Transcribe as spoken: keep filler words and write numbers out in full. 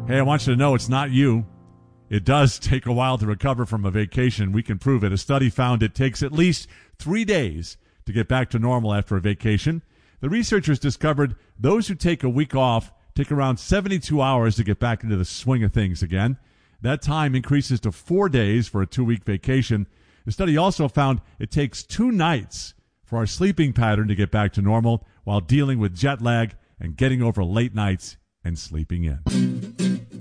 Hey, I want you to know it's not you. It does take a while to recover from a vacation. We can prove it. A study found it takes at least three days to get back to normal after a vacation. The researchers discovered those who take a week off take around seventy-two hours to get back into the swing of things again. That time increases to four days for a two-week vacation. The study also found it takes two nights for our sleeping pattern to get back to normal while dealing with jet lag and getting over late nights and sleeping in.